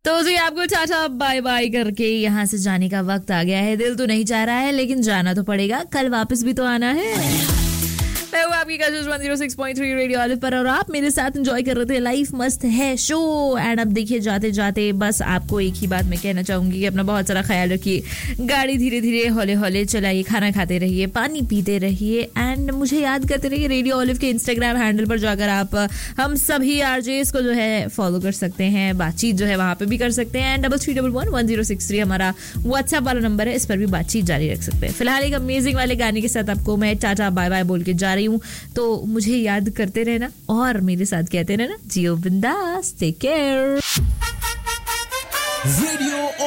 तो जी आपको tata bye bye करके यहाँ से जाने का वक्त आ गया है। दिल तो नहीं चाह रहा है लेकिन जाना तो पड़ेगा, कल वापस भी तो आना है। मैं हूँ आपकी कशिश 106.3 रेडियो ऑलिव पर और आप मेरे साथ एंजॉय कर रहे थे लाइफ मस्त है शो। एंड अब देखिए जाते जाते बस आपको एक ही बात मैं कहना चाहूंगी कि अपना बहुत सारा ख्याल रखिए, गाड़ी धीरे धीरे हौले हौले चलाइए, खाना खाते रहिए, पानी पीते रहिए एंड मुझे याद करते रहिए। रेडियो ऑलिव के इंस्टाग्राम हैंडल पर जाकर आप हम सभी आरजेस को जो है फॉलो कर सकते हैं, बातचीत जो है वहां पे भी कर सकते हैं। 33111063 हमारा व्हाट्सएप वाला नंबर है, इस पर भी बातचीत जारी रख सकते हैं। फिलहाल एक अमेजिंग वाले गाने के साथ आपको मैं टाटा बाय बाय बोल के जा रही हूँ, तो मुझे याद करते रहना और मेरे साथ कहते रहना जियो बिंदास, टेक केयर। रेडियो